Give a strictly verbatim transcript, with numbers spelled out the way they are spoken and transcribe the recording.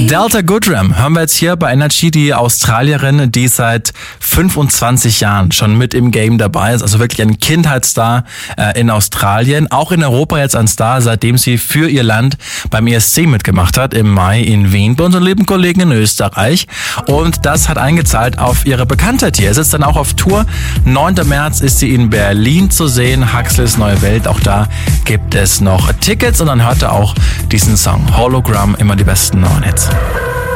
Delta Goodrem hören wir jetzt hier bei Energy, die Australierin, die seit fünfundzwanzig Jahren schon mit im Game dabei ist. Also wirklich ein Kindheitsstar äh, in Australien. Auch in Europa jetzt ein Star, seitdem sie für ihr Land beim E S C mitgemacht hat im Mai in Wien bei unseren lieben Kollegen in Österreich. Und das hat eingezahlt auf ihre Bekanntheit hier. Es ist dann auch auf Tour. neunter März ist sie in Berlin zu sehen. Huxleys Neue Welt. Auch da gibt es noch Tickets. Und dann hört ihr auch diesen Song Hologram, immer die besten neuen Hits.